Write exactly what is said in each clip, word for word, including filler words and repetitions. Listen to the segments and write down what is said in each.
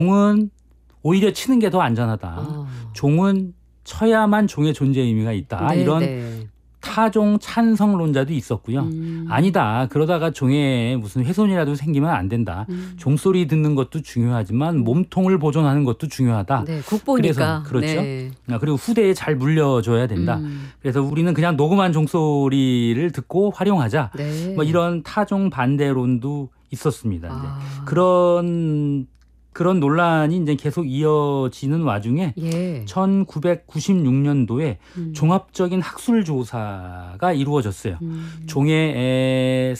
종은 오히려 치는 게 더 안전하다. 아. 종은 쳐야만 종의 존재 의미가 있다. 네, 이런 네. 타종 찬성론자도 있었고요. 음. 아니다. 그러다가 종에 무슨 훼손이라도 생기면 안 된다. 음. 종소리 듣는 것도 중요하지만 몸통을 보존하는 것도 중요하다. 네, 국보니까. 그래서 그렇죠. 네. 그리고 후대에 잘 물려줘야 된다. 음. 그래서 우리는 그냥 녹음한 종소리를 듣고 활용하자. 네. 뭐 이런 타종 반대론도 있었습니다. 이제. 아. 그런 그런 논란이 이제 계속 이어지는 와중에 예. 천구백구십육 년도에 음. 종합적인 학술 조사가 이루어졌어요. 음. 종의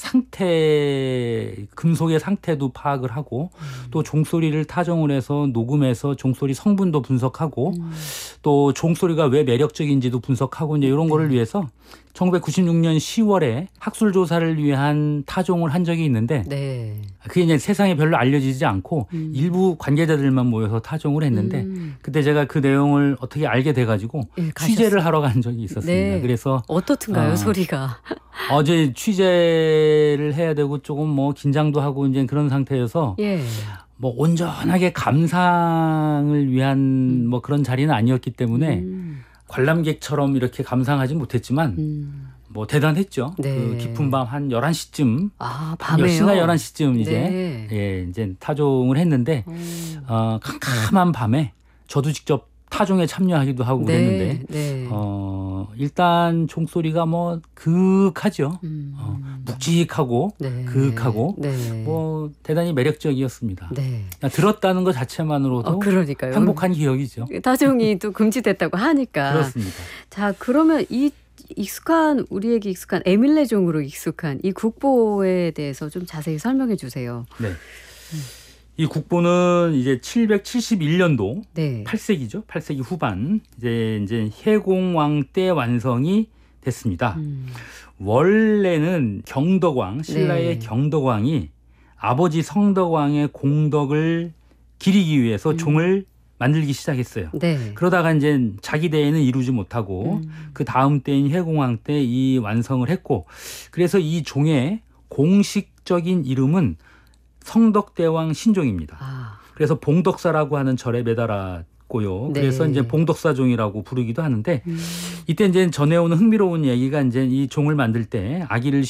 상태, 금속의 상태도 파악을 하고 음. 또 종소리를 타종을 해서 녹음해서 종소리 성분도 분석하고 음. 또 종소리가 왜 매력적인지도 분석하고 이제 이런 거를 위해서 천구백구십육 년 시월에 학술 조사를 위한 타종을 한 적이 있는데 네. 그게 이제 세상에 별로 알려지지 않고 음. 일부 관계자들만 모여서 타종을 했는데 음. 그때 제가 그 내용을 어떻게 알게 돼가지고 예, 취재를 가셨어요. 하러 간 적이 있었습니다. 네. 그래서 어떻든가요, 아. 소리가? 어제 취재를 해야 되고 조금 뭐 긴장도 하고 이제 그런 상태여서 예. 뭐 온전하게 감상을 위한 뭐 그런 자리는 아니었기 때문에 음. 관람객처럼 이렇게 감상하지 못했지만 음. 뭐 대단했죠. 네. 그 깊은 밤 한 열한 시쯤 아, 몇 밤에요? 시나 열한 시쯤 이제 네. 예, 이제 타종을 했는데 오. 어, 캄캄한 밤에 저도 직접 타종에 참여하기도 하고 네. 그랬는데 네. 어, 일단 종소리가 뭐 그윽하죠. 음. 어, 묵직하고 네. 그윽하고 네. 뭐 대단히 매력적이었습니다. 네. 그냥 들었다는 것 자체만으로도 어, 그러니까요. 행복한 기억이죠. 타종이 또 금지됐다고 하니까. 그렇습니다. 자, 그러면 이 익숙한 우리에게 익숙한 에밀레종으로 익숙한 이 국보에 대해서 좀 자세히 설명해 주세요. 네. 이 국보는 이제 칠백칠십일 년도 네. 팔 세기죠. 팔 세기 후반 이제 이제 해공왕 때 완성이 됐습니다. 음. 원래는 경덕왕, 신라의 네. 경덕왕이 아버지 성덕왕의 공덕을 기리기 위해서 음. 종을 만들기 시작했어요. 네. 그러다가 이제 자기 대에는 이루지 못하고 음. 그 다음 때인 해공왕 때 이 완성을 했고 그래서 이 종의 공식적인 이름은 성덕대왕 신종입니다. 아. 그래서 봉덕사라고 하는 절에 매달았고요. 네. 그래서 이제 봉덕사종이라고 부르기도 하는데 음. 이때 이제 전해오는 흥미로운 얘기가 이제 이 종을 만들 때 아기를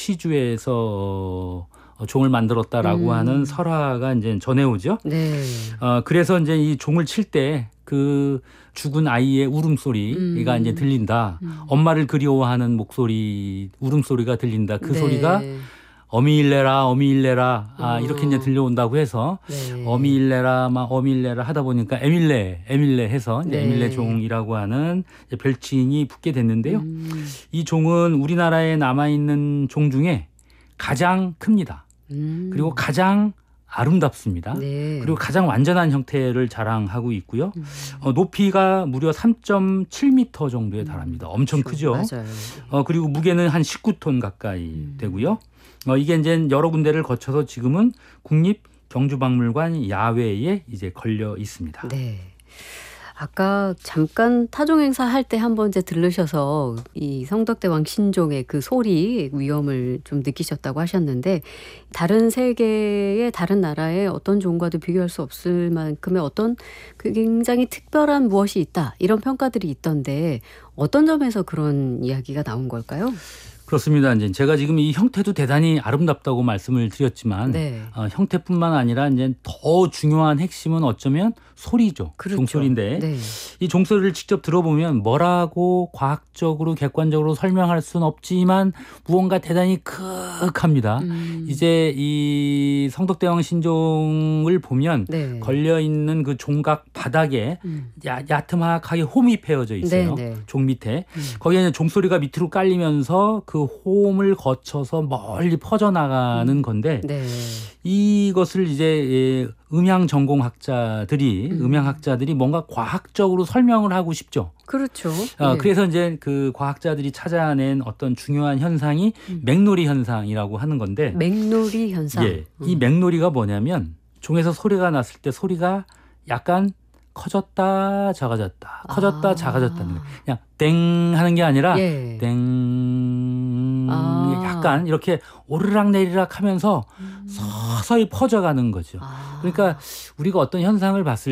시주해서 종을 만들었다라고 음. 하는 설화가 이제 전해오죠. 네. 어, 그래서 이제 이 종을 칠 때 그 죽은 아이의 울음소리가 음. 이제 들린다. 음. 엄마를 그리워하는 목소리, 울음소리가 들린다. 그 네. 소리가 어미일레라, 어미일레라, 아, 어. 이렇게 이제 들려온다고 해서 네. 어미일레라, 막 어미일레라 하다 보니까 에밀레, 에밀레 해서 이제 네. 에밀레 종이라고 하는 이제 별칭이 붙게 됐는데요. 음. 이 종은 우리나라에 남아있는 종 중에 가장 큽니다. 음. 그리고 가장 아름답습니다. 네. 그리고 가장 완전한 형태를 자랑하고 있고요. 음. 어, 높이가 무려 삼 점 칠 미터 정도에 달합니다. 엄청 크죠. 맞아요. 어, 그리고 무게는 한 십구 톤 가까이 음. 되고요. 어, 이게 이제 여러 군데를 거쳐서 지금은 국립경주박물관 야외에 이제 걸려 있습니다. 네. 아까 잠깐 타종 행사 할 때 한번 이제 들르셔서 이 성덕대왕 신종의 그 소리 위험을 좀 느끼셨다고 하셨는데 다른 세계의 다른 나라의 어떤 종과도 비교할 수 없을 만큼의 어떤 그 굉장히 특별한 무엇이 있다 이런 평가들이 있던데 어떤 점에서 그런 이야기가 나온 걸까요? 그렇습니다. 이제 제가 지금 이 형태도 대단히 아름답다고 말씀을 드렸지만 네. 어, 형태뿐만 아니라 이제 더 중요한 핵심은 어쩌면 소리죠. 그렇죠. 종소리인데 네. 이 종소리를 직접 들어보면 뭐라고 과학적으로 객관적으로 설명할 수는 없지만 무언가 대단히 크크합니다. 음. 이제 이 성덕대왕 신종을 보면 네. 걸려 있는 그 종각 바닥에 음. 야, 야트막하게 홈이 패여져 있어요. 네, 네. 종 밑에. 음. 거기에 종소리가 밑으로 깔리면서 그 홈을 거쳐서 멀리 퍼져나가는 음. 건데 네. 이것을 이제 음향 전공학자들이 음. 음향학자들이 뭔가 과학적으로 설명을 하고 싶죠. 그렇죠. 어, 네. 그래서 이제 그 과학자들이 찾아낸 어떤 중요한 현상이 음. 맥놀이 현상이라고 하는 건데 맥놀이 현상. 예, 이 맥놀이가 뭐냐면 종에서 소리가 났을 때 소리가 약간 커졌다 작아졌다 커졌다 아. 작아졌다는 거예요. 그냥 땡 하는 게 아니라 예. 땡 아. 약간 이렇게 오르락내리락 하면서 음. 서서히 퍼져가는 거죠. 아. 그러니까 우리가 어떤 현상을 봤을